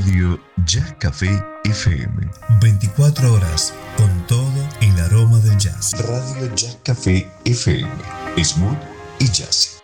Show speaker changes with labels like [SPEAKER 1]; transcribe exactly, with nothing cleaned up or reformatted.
[SPEAKER 1] Radio Jazz Café F M.
[SPEAKER 2] veinticuatro horas con todo el aroma del jazz.
[SPEAKER 1] Radio Jazz Café F M. Smooth y jazzy.